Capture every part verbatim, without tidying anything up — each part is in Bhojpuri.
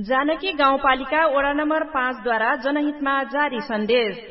जानकी गाउँपालिका वडा नम्बर पाँच द्वारा जनहितमा जारी सन्देश।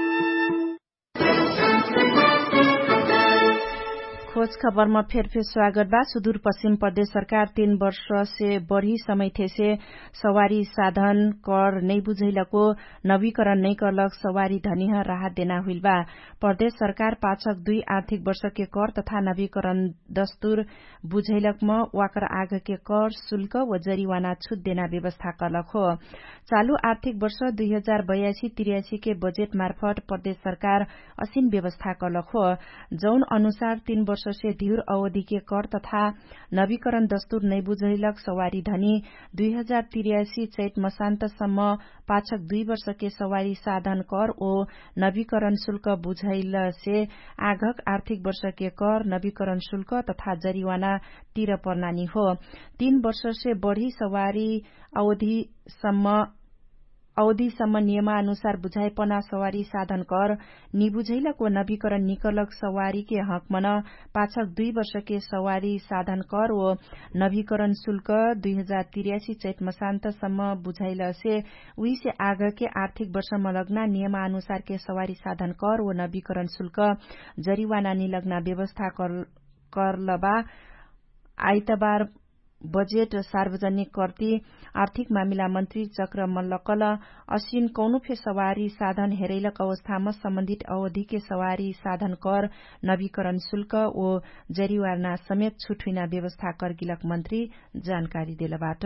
खोज खबरमा फेर फेर स्वागत बा। सुदूरपश्चिम प्रदेश सरकार तीन वर्ष से बढ़ी समय थे से सवारी साधन कर नहीं बुझैलको नवीकरण नहीं करलक सवारी धनिह राहत देना हुइल बा। प्रदेश सरकार पाचक दुई आर्थिक वर्ष के कर तथा नवीकरण दस्तूर बुझैलक में वाकर आग के कर शुल्क व जरिवाना छूट देना व्यवस्था करलक हो। चालू आर्थिक वर्ष दुई हजार बयासी तिरासी के बजेट मार्फत प्रदेश सरकार असीन व्यवस्था करलक हो, जौन अनुसार तीन वर्ष से ढिर अवधि के कर तथा नवीकरण दस्तूर नहीं बुझैलक सवारी धनी दुई हजार तिरासी चैत मसान्तसम्म पाचक दुई वर्ष के सवारी साधन कर ओ नवीकरण शुल्क बुझैल से आगक आर्थिक वर्ष के कर नवीकरण शुल्क तथा जरिवाना तिर पर्नानी हो। तीन वर्ष से बढ़ी सवारी अवधिसम्म अवधिसम्म नियमानुसार बुझाइपना सवारी साधन कर निबुझैलक व नवीकरण निकलक सवारी के हक मन पाचक दुई वर्ष के सवारी साधन कर व नवीकरण शुल्क दुई हजार तिरासी चैत मसान्तसम्म बुझाइल से उही से आग के आर्थिक वर्ष में लगना नियमानुसार के सवारी साधन कर व नवीकरण शुल्क जरिवाना निलग्ना व्यवस्था करलबा। आइतबार बजेट सार्वजनिक करती आर्थिक मामिला मंत्री चक्र मल्लकल असीन कौनो फे सवारी साधन हेरैलक अवस्थामा सम्बन्धित अवधि के सवारी साधन कर नवीकरण शुल्क ओ जरिवाना समेत छूट हुइना व्यवस्था करगिलक मंत्री जानकारी देलबाट।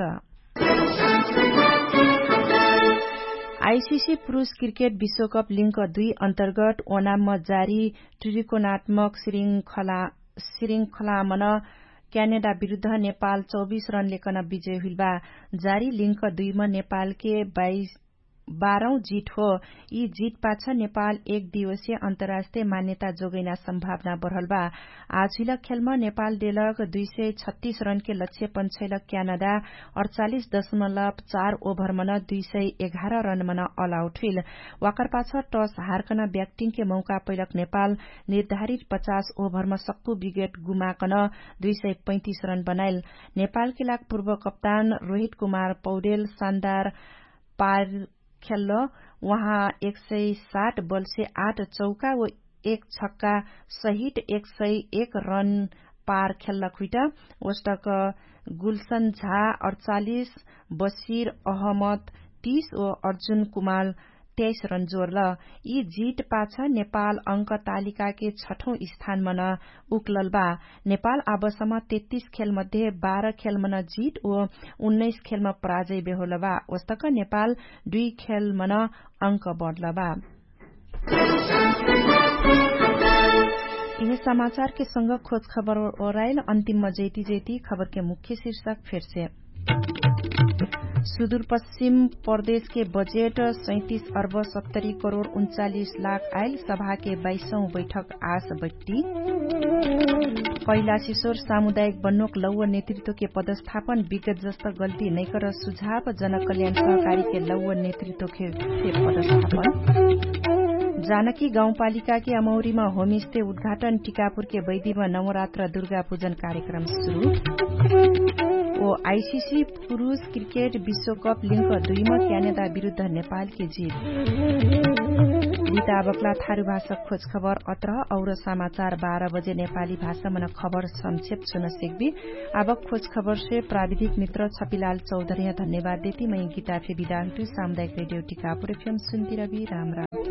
आईसीसी पुरूष क्रिकेट विश्वकप लिंक दुई अन्तर्गत ओनाममा जारी त्रिकोणात्मक श्रृंखलामन क्यानाडा विरूद्ध नेपाल चौबीस रन लेकन विजय हुइल बा। जारी लिंक दुईमा नेपाल के बाइस बाह्रौं जीत हो। यी जीत पाछ नेपाल एक दिवसीय अन्तर्राष्ट्रिय मान्यता जोगैना सम्भावना बढ़ल बा। आज हिलक खेलमा नेपाल डेलक दुई सय छत्तीस रन के लक्ष्य पंछैलक क्यानाडा अड़चालिस दशमलव चार ओभर मन दुई सय एघार रन मन ऑल आउट हुइल। वाकर पाछ टस हारकन ब्याटिंग के मौका पैलक नेपाल निर्धारित पचास ओभरमा सक्कु विकेट गुमाकन दुई सय पैंतीस रन बनाइल। नेपाल के लाग पूर्व कप्तान रोहित कुमार पौडेल शानदार पार खेल्लो। वहाँ एक सय साठ बल से आठ चौका व एक छक्का सहित एक सय एक रन पार खेल्लक हुइट। वस्टक गुलशन झा अड़चालिस, बशीर अहमद तीस व अर्जुन कुमार तेइस रन जोड़ल। यी जीत पाछ नेपाल अंक तालिका के छठौं स्थान मन उक्लल बा। नेपाल आबसम्म तेत्तीस खेल मध्ये बाह्र खेल मन जीत व उन्नाइस खेलमा पराजय बेहोल बा। वस्तक नेपाल दुई खेल मन अंक बढ़ल बा। यह समाचार के संग खोज खबर ओराइल अंतिम जेती जेती खबर के मुख्य शीर्षक फिर से। सुदूरपश्चिम प्रदेश के बजेट सैंतीस अर्ब सत्तरी करोड़ उन्चालीस लाख आयल। सभा के बाईसौं बैठक आज बैठी। कैलाशेश्वर सामुदायिक बन्नोक लौव नेतृत्व के पदस्थापन विगत जस्ता गल्ती नहीं कर सुझाव। जनकल्याण सहकारी के लौव नेतृत्व के पदस्थापन। जानकी गाउँपालिका के अमौरीमा होमस्टे उद्घाटन। टीकापुर के बैदीमा नवरात्र दुर्गा पूजन कार्यक्रम शुरू। ओ आईसीसी पुरूष क्रिकेट विश्वकप लिंक दुईमा क्यानाडा विरूद्ध नेपाल के जीत। गीता बक्ला थारू भाषा खोज खबर अत्र और समाचार बारह बजे नेपाली भाषा मन खबर संक्षेप सुन सेक्बी। अब खोज खबर से प्राविधिक मित्र छपिलाल चौधरी धन्यवाद देती। मैं गीता फे विदा सामुदायिक रेडियो टीकापुर एफएम सुनती रवि राम राम।